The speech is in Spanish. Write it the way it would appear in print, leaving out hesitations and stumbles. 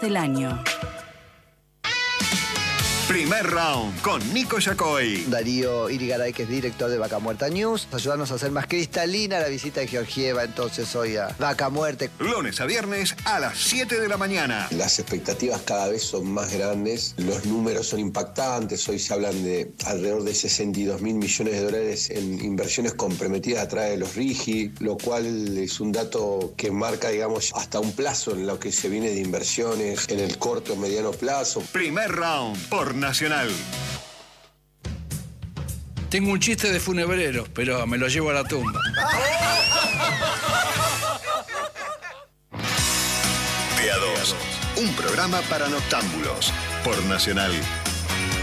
del año. Primer round con Nico Yacoy. Darío Irigaray, que es director de Vaca Muerta News. Ayudarnos a hacer más cristalina la visita de Georgieva, entonces hoy a Vaca Muerte. Lunes a viernes a las 7 de la mañana. Las expectativas cada vez son más grandes, los números son impactantes. Hoy se hablan de alrededor de 62.000 millones de dólares en inversiones comprometidas a través de los RIGI, lo cual es un dato que marca, digamos, hasta un plazo en lo que se viene de inversiones en el corto o mediano plazo. Primer round por Nacional. Tengo un chiste de funebreros, pero me lo llevo a la tumba. De a dos, un programa para noctámbulos por Nacional.